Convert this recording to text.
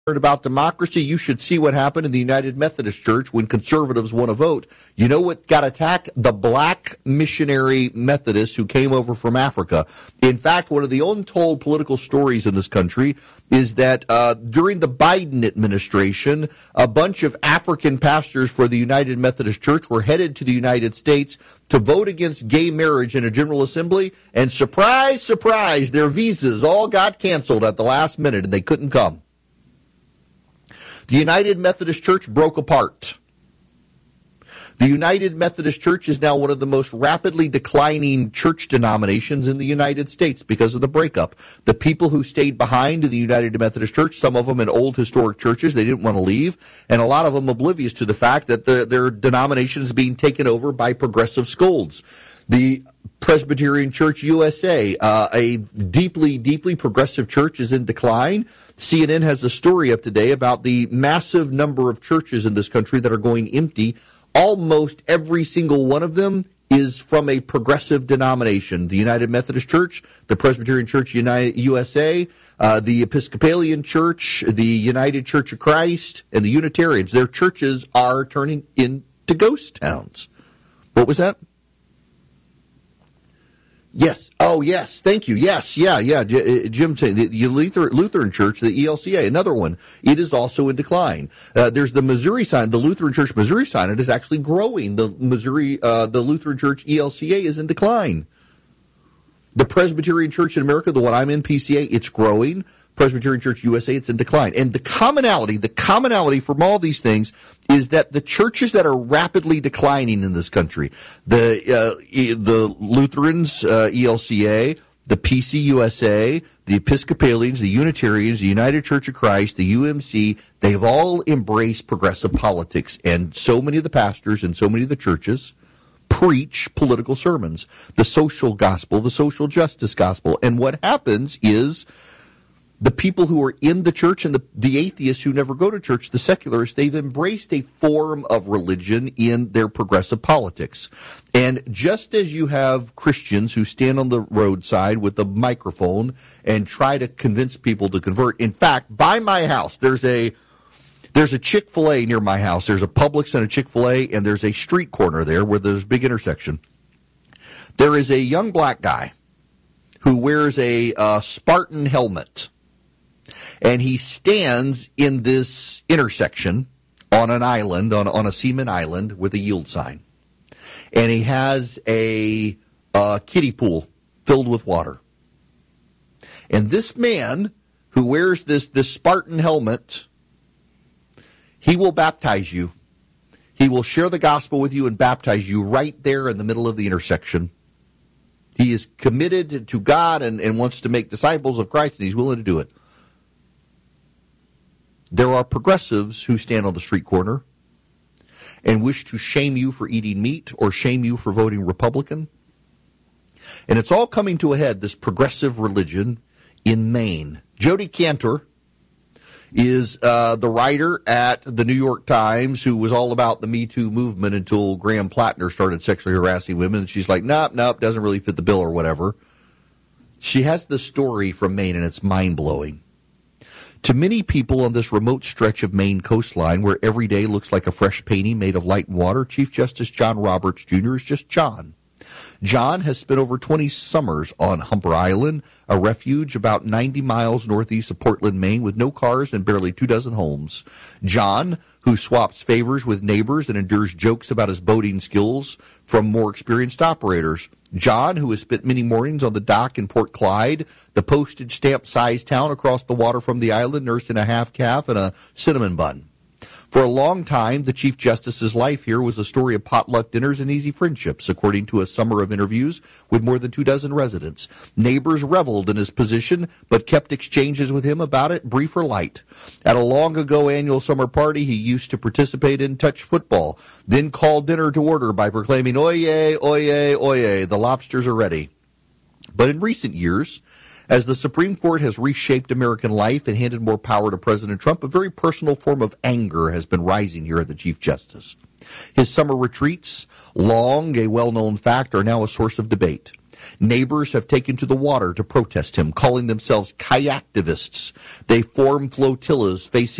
about democracy, you should see what happened in the United Methodist Church when conservatives won a vote. You know what got attacked? The black missionary Methodists who came over from Africa. In fact, one of the untold political stories in this country is that during the Biden administration, a bunch of African pastors for the United Methodist Church were headed to the United States to vote against gay marriage in a General Assembly, and surprise, surprise, their visas all got canceled at the last minute and they couldn't come. The United Methodist Church broke apart. The United Methodist Church is now one of the most rapidly declining church denominations in the United States because of the breakup. The people who stayed behind in the United Methodist Church, some of them in old historic churches, they didn't want to leave, and a lot of them oblivious to the fact that their denomination is being taken over by progressive scolds. The Presbyterian Church USA, a deeply, deeply progressive church, is in decline. CNN has a story up today about the massive number of churches in this country that are going empty. Almost every single one of them is from a progressive denomination. The United Methodist Church, the Presbyterian Church USA, the Episcopalian Church, the United Church of Christ, and the Unitarians. Their churches are turning into ghost towns. What was that? Yes. Oh, yes. Thank you. Yes. Yeah. Jim saying the Lutheran Church, the ELCA, another one. It is also in decline. There's the Missouri Synod, the Lutheran Church Missouri Synod is actually growing. The Lutheran Church ELCA is in decline. The Presbyterian Church in America, the one I'm in, PCA, it's growing. Presbyterian Church USA, it's in decline. And the commonality from all these things is that the churches that are rapidly declining in this country, the Lutherans, ELCA, the PCUSA, the Episcopalians, the Unitarians, the United Church of Christ, the UMC, they've all embraced progressive politics. And so many of the pastors and so many of the churches preach political sermons, the social gospel, the social justice gospel. And what happens is the people who are in the church and the atheists who never go to church, the secularists, they've embraced a form of religion in their progressive politics. And just as you have Christians who stand on the roadside with a microphone and try to convince people to convert, in fact, by my house, there's a Chick-fil-A near my house. There's a Publix and a Chick-fil-A, and there's a street corner there where there's a big intersection. There is a young black guy who wears a Spartan helmet. And he stands in this intersection on an island, on a Seaman Island, with a yield sign. And he has a kiddie pool filled with water. And this man who wears this Spartan helmet, he will baptize you. He will share the gospel with you and baptize you right there in the middle of the intersection. He is committed to God and wants to make disciples of Christ, and he's willing to do it. There are progressives who stand on the street corner and wish to shame you for eating meat or shame you for voting Republican. And it's all coming to a head, this progressive religion in Maine. Jody Cantor is the writer at the New York Times who was all about the Me Too movement until Graham Plattner started sexually harassing women. And she's like, nope, doesn't really fit the bill or whatever. She has this story from Maine, and it's mind-blowing. To many people on this remote stretch of Maine coastline where every day looks like a fresh painting made of light and water, Chief Justice John Roberts Jr. is just John. John has spent over 20 summers on Humper Island, a refuge about 90 miles northeast of Portland, Maine, with no cars and barely 24 homes. John, who swaps favors with neighbors and endures jokes about his boating skills from more experienced operators. John, who has spent many mornings on the dock in Port Clyde, the postage stamp-sized town across the water from the island, nursing a half-calf and a cinnamon bun. For a long time, the Chief Justice's life here was a story of potluck dinners and easy friendships, according to a summer of interviews with more than 24 residents. Neighbors reveled in his position, but kept exchanges with him about it brief or light. At a long-ago annual summer party, he used to participate in touch football, then call dinner to order by proclaiming, "Oyez, oyez, oyez, the lobsters are ready." But in recent years, as the Supreme Court has reshaped American life and handed more power to President Trump, a very personal form of anger has been rising here at the Chief Justice. His summer retreats, long a well-known fact, are now a source of debate. Neighbors have taken to the water to protest him, calling themselves kayaktivists. They form flotillas facing